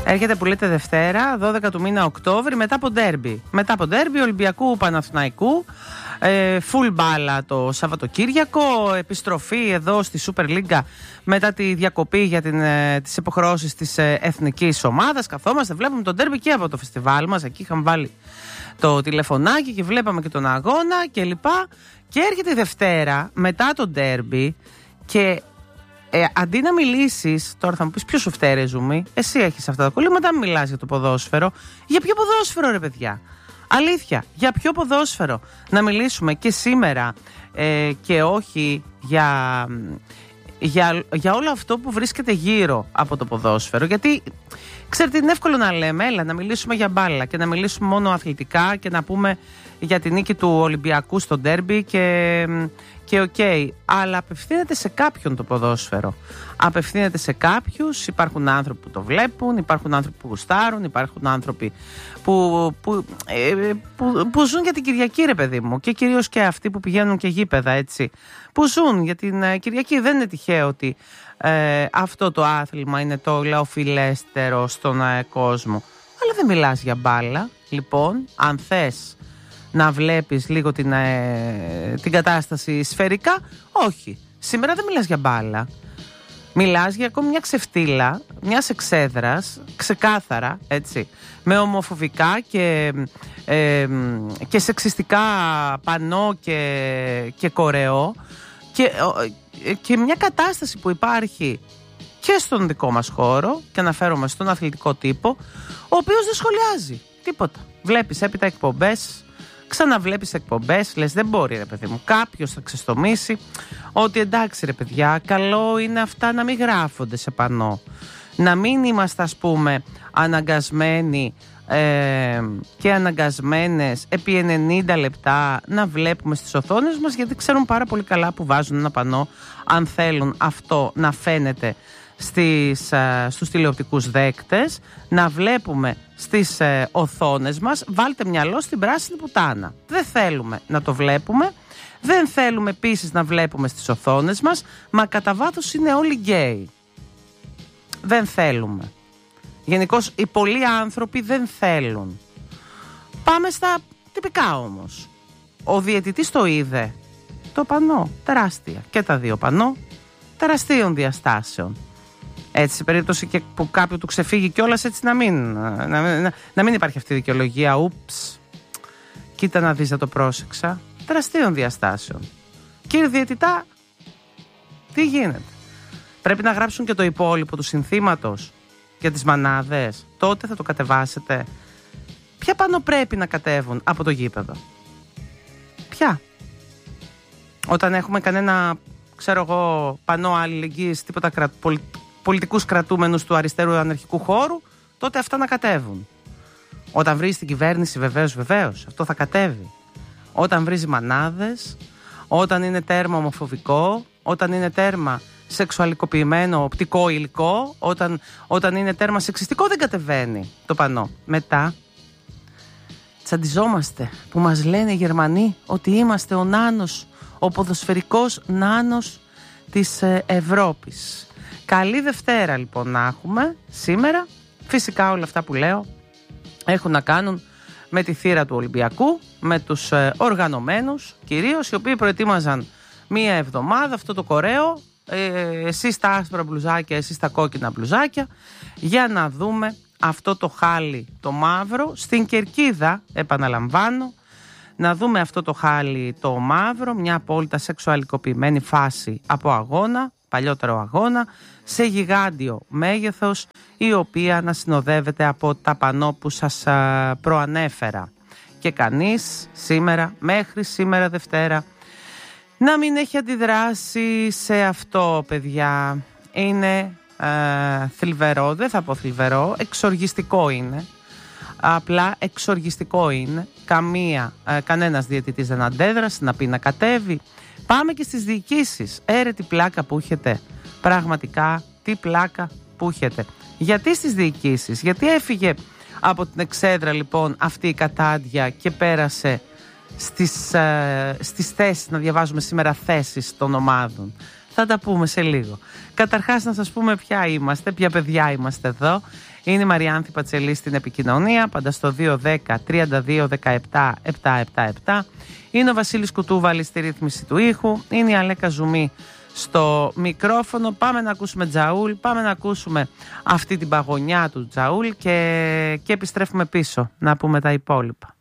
Έρχεται που λέτε Δευτέρα, 12 του μήνα Οκτώβρη, μετά από ντέρμπι. Μετά από ντέρμπι Ολυμπιακού Παναθηναϊκού. Full μπάλα το Σαββατοκύριακο. Επιστροφή εδώ στη Super League μετά τη διακοπή για τις υποχρεώσεις της εθνικής ομάδας. Καθόμαστε, βλέπουμε τον ντέρμπι και από το φεστιβάλ μας. Εκεί είχαμε βάλει το τηλεφωνάκι και βλέπαμε και τον αγώνα κλπ. Και έρχεται η Δευτέρα μετά το ντέρμπι και αντί να μιλήσεις, τώρα θα μου πεις ποιο σου φταίει Ζουμί, εσύ έχεις αυτά τα κολλήματα, μην μιλάς για το ποδόσφαιρο. Για ποιο ποδόσφαιρο ρε παιδιά? Αλήθεια, για ποιο ποδόσφαιρο? Να μιλήσουμε και σήμερα και όχι για όλο αυτό που βρίσκεται γύρω από το ποδόσφαιρο. Γιατί ξέρετε, είναι εύκολο να λέμε, έλα να μιλήσουμε για μπάλα και να μιλήσουμε μόνο αθλητικά και να πούμε για τη νίκη του Ολυμπιακού στο ντέρμπι και οκ. Αλλά απευθύνεται σε κάποιον το ποδόσφαιρο. Απευθύνεται σε κάποιους. Υπάρχουν άνθρωποι που το βλέπουν, υπάρχουν άνθρωποι που γουστάρουν, υπάρχουν άνθρωποι που ζουν για την Κυριακή ρε παιδί μου. Και κυρίως και αυτοί που πηγαίνουν και γήπεδα, έτσι, που ζουν για την Κυριακή. Δεν είναι τυχαίο ότι αυτό το άθλημα είναι το λαοφιλέστερο στον κόσμο. Αλλά δεν μιλάς για μπάλα. Λοιπόν, αν θες να βλέπεις λίγο την κατάσταση σφαιρικά, όχι. Σήμερα δεν μιλάς για μπάλα. Μιλάς για ακόμη μια ξεφτύλα μιας εξέδρας, ξεκάθαρα, έτσι, με ομοφοβικά και σεξιστικά πανό και κορεό και μια κατάσταση που υπάρχει και στον δικό μας χώρο, και αναφέρομαι στον αθλητικό τύπο, ο οποίος δεν σχολιάζει τίποτα. Βλέπεις έπειτα εκπομπές, ξαναβλέπεις εκπομπές, λες δεν μπορεί ρε παιδί μου, κάποιος θα ξεστομίσει ότι εντάξει ρε παιδιά, καλό είναι αυτά να μην γράφονται σε πανό, να μην είμαστε ας πούμε αναγκασμένοι και αναγκασμένες επί 90 λεπτά να βλέπουμε στις οθόνες μας, γιατί ξέρουν πάρα πολύ καλά που βάζουν ένα πανό αν θέλουν αυτό να φαίνεται στους τηλεοπτικούς δέκτες, να βλέπουμε στις οθόνες μας. Βάλτε μυαλό στην πράσινη πουτάνα. Δεν θέλουμε να το βλέπουμε. Δεν θέλουμε επίσης να βλέπουμε στις οθόνες μας. Μα κατά βάθος είναι όλοι γκέι. Δεν θέλουμε. Γενικώς οι πολλοί άνθρωποι δεν θέλουν. Πάμε στα τυπικά όμως. Ο διαιτητής το είδε. Το πανό τεράστια. Και τα δύο πανό τεραστίων διαστάσεων. Έτσι, σε περίπτωση και που κάποιου του ξεφύγει κιόλας, έτσι να μην υπάρχει αυτή η δικαιολογία. Ούψ, κοίτα να δεις, να το πρόσεξα. Τεραστίων διαστάσεων. Κύριε διαιτητά, τι γίνεται? Πρέπει να γράψουν και το υπόλοιπο του συνθήματος για τις μανάδες. Τότε θα το κατεβάσετε. Ποια πάνω πρέπει να κατέβουν από το γήπεδο? Ποια? Όταν έχουμε κανένα, ξέρω εγώ, πανό αλληλεγγύης, τίποτα πολιτικούς κρατούμενους του αριστερού αναρχικού χώρου, τότε αυτά να κατέβουν. Όταν βρίζει την κυβέρνηση, βεβαίως, αυτό θα κατέβει. Όταν βρίζει μανάδες, όταν είναι τέρμα ομοφοβικό, όταν είναι τέρμα σεξουαλικοποιημένο οπτικό υλικό, όταν είναι τέρμα σεξιστικό, δεν κατεβαίνει το πανό. Μετά τσαντιζόμαστε που μας λένε οι Γερμανοί ότι είμαστε ο νάνος, ο ποδοσφαιρικός νάνος της Ευρώπης. Καλή Δευτέρα λοιπόν να έχουμε σήμερα. Φυσικά όλα αυτά που λέω έχουν να κάνουν με τη θύρα του Ολυμπιακού, με τους οργανωμένους κυρίως, οι οποίοι προετοίμαζαν μία εβδομάδα αυτό το κορέο, εσείς τα άσπρα μπλουζάκια, εσείς τα κόκκινα μπλουζάκια, για να δούμε αυτό το χάλι το μαύρο στην κερκίδα, επαναλαμβάνω, να δούμε αυτό το χάλι το μαύρο, μια απόλυτα σεξουαλικοποιημένη φάση από αγώνα, παλιότερο αγώνα, σε γιγάντιο μέγεθος, η οποία να συνοδεύεται από τα πανό που σας προανέφερα. Και κανείς σήμερα, μέχρι σήμερα Δευτέρα, να μην έχει αντιδράσει σε αυτό, παιδιά. Είναι θλιβερό, δεν θα πω θλιβερό, εξοργιστικό είναι. Απλά εξοργιστικό είναι. Κανένας διαιτητής δεν αντέδρασε να πει να κατέβει. Πάμε και στις διοικήσεις. Τι πλάκα που έχετε. Πραγματικά, τι πλάκα που έχετε. Γιατί στις διοικήσεις? Γιατί έφυγε από την εξέδρα λοιπόν αυτή η κατάντια και πέρασε στις θέσεις, να διαβάζουμε σήμερα θέσεις των ομάδων. Θα τα πούμε σε λίγο. Καταρχάς να σας πούμε ποια είμαστε, ποια παιδιά είμαστε εδώ. Είναι η Μαριάνθη Πατσελή στην επικοινωνία, πάντα στο 210-32-17-777. Είναι ο Βασίλης Κουτούβαλης στη ρύθμιση του ήχου. Είναι η Αλέκα Ζουμί στο μικρόφωνο. Πάμε να ακούσουμε Τζαούλ, πάμε να ακούσουμε αυτή την παγωνιά του Τζαούλ και επιστρέφουμε πίσω να πούμε τα υπόλοιπα.